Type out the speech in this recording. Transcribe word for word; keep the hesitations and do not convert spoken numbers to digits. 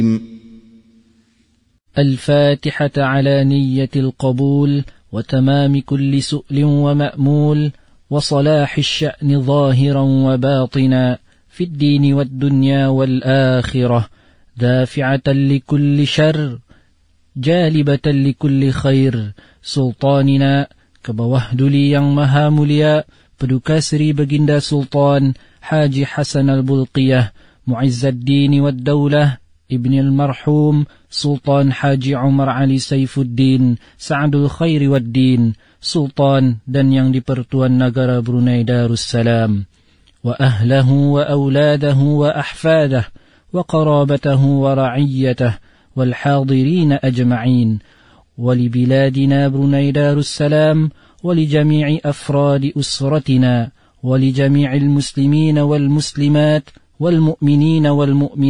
الفاتحة على نية القبول وتمام كل سؤل ومأمول وصلاح الشأن ظاهرا وباطنا في الدين والدنيا والآخرة، دافعة لكل شر جالبة لكل خير. Sultanina kabawahduli yang maha mulia Paduka Sri Baginda Sultan Haji Hasan Al-Bulqiyah Mu'izzaddin wad Daulah Ibn al-Marhum Sultan Haji Umar Ali Saifuddin Sa'adul Khairi wad Din, Sultan dan yang dipertuan negara Brunei Darussalam, wa ahlahu wa awladahu wa ahfadah wa qarabatahu wa ra'iyyatah wal hadirin ajma'in, ولبلادنا بروني دار السلام ولجميع أفراد أسرتنا ولجميع المسلمين والمسلمات والمؤمنين والمؤمنات